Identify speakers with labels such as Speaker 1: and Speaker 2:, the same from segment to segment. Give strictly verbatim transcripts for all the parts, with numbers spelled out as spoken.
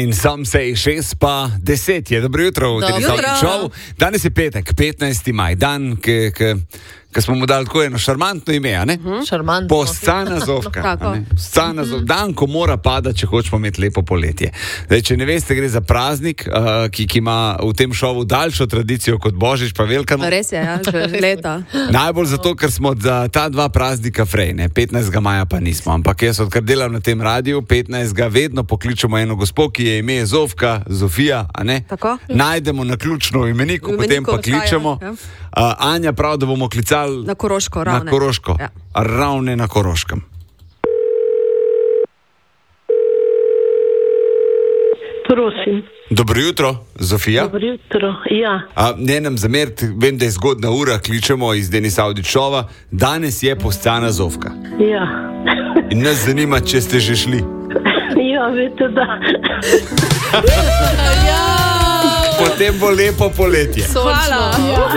Speaker 1: In sam sej šest pa deset je. Dobro jutro v Denisovem šovu. Danes je petek, petnajsti maj, dan, ki smo mu dali tako eno šarmantno ime, a ne?
Speaker 2: Hmm, šarmantno.
Speaker 1: Poscana Zofka. Poscana Zofka. Dan, ko mora padati, če hočemo imeti lepo poletje. Zdaj, če ne veste, gre za praznik, uh, ki, ki ima v tem šovu daljšo tradicijo kot Božič pa Velika noč.
Speaker 3: Res je, ja, že leta.
Speaker 1: Najbolj zato, ker smo za ta dva praznika frej, ne? petnajstega maja pa nismo. Ampak jaz, odkar delam na tem radiju, petnajstega vedno pokličemo eno gospo, ki je ime Zofka, Zofija, a ne?
Speaker 3: Tako?
Speaker 1: Najdemo naključno v imeniku, v potem pa kličemo. Ja. Uh, Anja prav, da bomo klicali
Speaker 3: na Koroško, Ravne.
Speaker 1: Na Koroško,
Speaker 3: ja.
Speaker 1: Ravne na Koroškem.
Speaker 4: Prosim.
Speaker 1: Dobro jutro, Zofija.
Speaker 4: Dobro jutro, ja.
Speaker 1: A, ne nam zameriti, vem, da je zgodna ura, kličemo iz Denisovega šova. Danes je Poscana Zofka.
Speaker 4: Ja.
Speaker 1: In nas zanima, če ste že šli.
Speaker 4: Ja, veste, da.
Speaker 3: Ja.
Speaker 1: Potem bo lepo poletje.
Speaker 3: Hvala.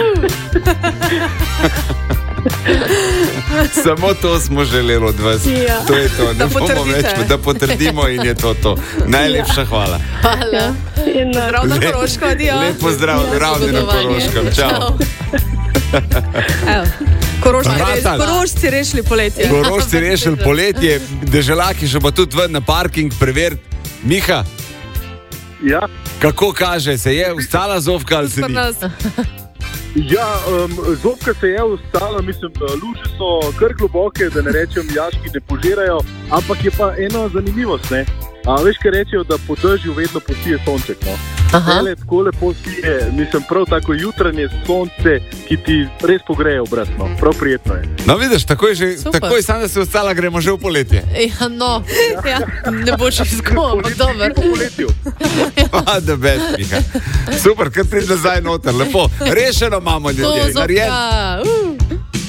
Speaker 1: Samo to smo želeli od vas.
Speaker 4: Ja.
Speaker 1: To je to. Ne
Speaker 3: da
Speaker 1: bomo več, da potrdimo in je to to. Najlepša hvala.
Speaker 3: Hvala. Zdrav na Koroško, adijo.
Speaker 1: Lepo zdrav, Ravne na Koroškem. Čau.
Speaker 3: Korošci rešili poletje.
Speaker 1: Korošci rešili poletje. Deželaki še pa tudi ven na parking preveriti. Miha,
Speaker 5: ja.
Speaker 1: Kako kaže, se je vstala Zofka ali se ni?
Speaker 5: Ja, um, Zofka se je vstala, mislim, luže so kar globoke, da ne rečem, jaški ne požirajo, ampak je pa ena zanimivost, ne? A veš, kaj rečejo, da po dežju vedno posije sonček, no? Tele tako lepo sije, mislim, prav tako jutranje sonce, ki ti res pogreje obraz, no? Prav prijetno je.
Speaker 1: No, vidiš, takoj, že, takoj sam, da se vstala, gremo že v poletje.
Speaker 2: Ja, no, ja. Ne bo še izgubno, ampak dober.
Speaker 5: Po poletju.
Speaker 1: Ah, da best, Miha. Super, kar pridi nazaj noter, lepo. Rešeno imamo ljudje, narejeno.